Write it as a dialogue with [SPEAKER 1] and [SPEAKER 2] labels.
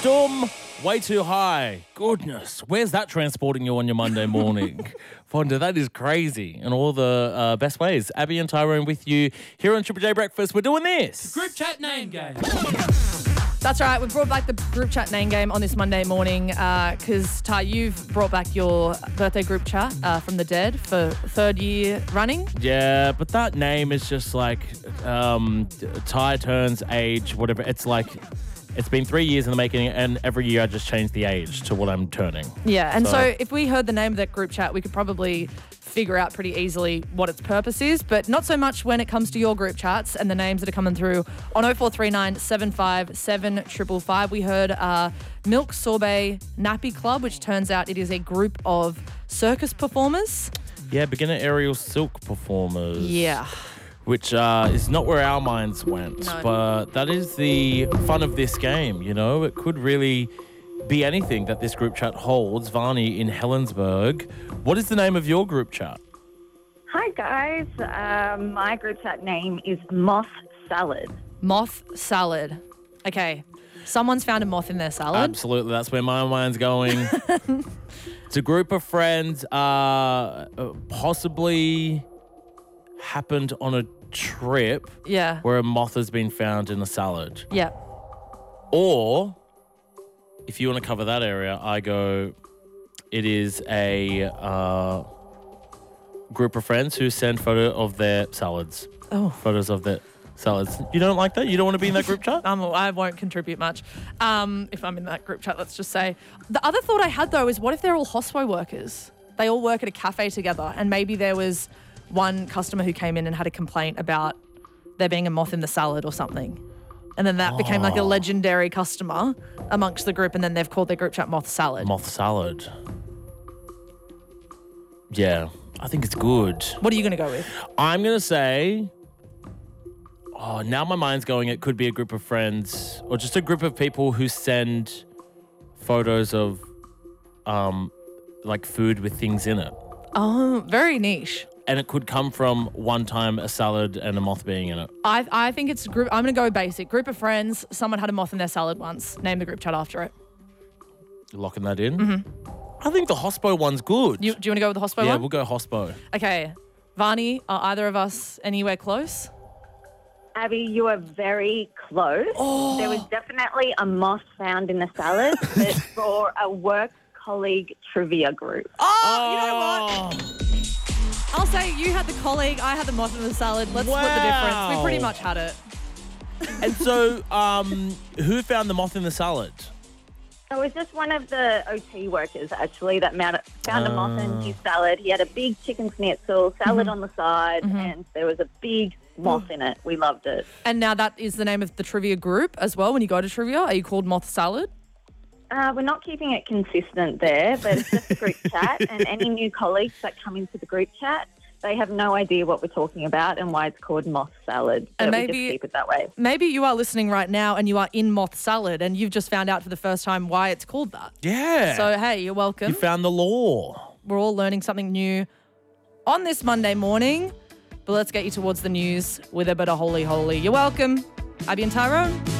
[SPEAKER 1] Stum, way too high. Goodness, where's that transporting you on your Monday morning? Fonda, that is crazy. In all the best ways. Abby and Tyrone with you here on Triple J Breakfast. We're doing this.
[SPEAKER 2] Group chat name game.
[SPEAKER 3] That's right. We've brought back the group chat name game on this Monday morning because, Ty, you've brought back your birthday group chat from the dead for third year running.
[SPEAKER 1] Yeah, but that name is just like Ty turns age, whatever. It's like it's been 3 years in the making, and every year I just change the age to what I'm turning.
[SPEAKER 3] Yeah, and so if we heard the name of that group chat, we could probably figure out pretty easily what its purpose is, but not so much when it comes to your group chats and the names that are coming through on 0439 757 555. We heard Milk Sorbet Nappy Club, which turns out it is a group of circus performers.
[SPEAKER 1] Yeah, beginner aerial silk performers.
[SPEAKER 3] Yeah.
[SPEAKER 1] Which is not where our minds went,
[SPEAKER 3] No.
[SPEAKER 1] but that is the fun of this game, you know? It could really be anything that this group chat holds. Varney in Helensburgh. What is the name of your group chat?
[SPEAKER 4] Hi guys, my group chat name is Moth Salad.
[SPEAKER 3] Moth Salad. Okay, someone's found a moth in their salad.
[SPEAKER 1] Absolutely, that's where my mind's going. It's a group of friends, possibly happened on a trip
[SPEAKER 3] Yeah.
[SPEAKER 1] where a moth has been found in a salad.
[SPEAKER 3] Yeah.
[SPEAKER 1] Or, if you want to cover that area, I go, it is a group of friends who send photos of their salads.
[SPEAKER 3] Oh.
[SPEAKER 1] Photos of their salads. You don't like that? You don't want to be in that group chat?
[SPEAKER 3] I won't contribute much if I'm in that group chat, let's just say. The other thought I had, though, is what if they're all hospo workers? They all work at a cafe together, and maybe there was one customer who came in and had a complaint about there being a moth in the salad or something. And then that became like a legendary customer amongst the group, and then they've called their group chat Moth Salad.
[SPEAKER 1] Moth salad. Yeah, I think it's good.
[SPEAKER 3] What are you going to go with?
[SPEAKER 1] I'm going to say, now my mind's going, it could be a group of friends or just a group of people who send photos of like food with things in it.
[SPEAKER 3] Oh, very niche.
[SPEAKER 1] And it could come from one time a salad and a moth being in it.
[SPEAKER 3] I think it's group. I'm going to go basic. Group of friends. Someone had a moth in their salad once. Name the group chat after it.
[SPEAKER 1] You're locking that in? Mm-hmm. I think the hospo one's good.
[SPEAKER 3] Do you want to go with the hospo
[SPEAKER 1] Yeah,
[SPEAKER 3] one?
[SPEAKER 1] we'll go hospo.
[SPEAKER 3] Okay. Varney, are either of us anywhere close?
[SPEAKER 4] Abby, you are very close.
[SPEAKER 3] Oh.
[SPEAKER 4] There was definitely a moth found in the salad, but for a work colleague trivia group.
[SPEAKER 3] Oh, you know what? I'll say you had the colleague, I had the moth in the salad. Let's split the difference. We pretty much had it.
[SPEAKER 1] And so, who found the moth in the salad?
[SPEAKER 4] It was just one of the OT workers, actually, that found a moth in his salad. He had a big chicken schnitzel, salad on the side, and there was a big moth in it. We loved it.
[SPEAKER 3] And now that is the name of the trivia group as well. When you go to trivia, are you called Moth Salad?
[SPEAKER 4] We're not keeping it consistent there, but it's just a group chat, and any new colleagues that come into the group chat, they have no idea what we're talking about and why it's called Moth Salad. So
[SPEAKER 3] And
[SPEAKER 4] we just keep it that way.
[SPEAKER 3] Maybe you are listening right now and you are in Moth Salad and you've just found out for the first time why it's called that.
[SPEAKER 1] Yeah.
[SPEAKER 3] So, hey, you're welcome.
[SPEAKER 1] You found the law.
[SPEAKER 3] We're all learning something new on this Monday morning. But let's get you towards the news with a bit of holy holy. You're welcome. Abby and Tyrone.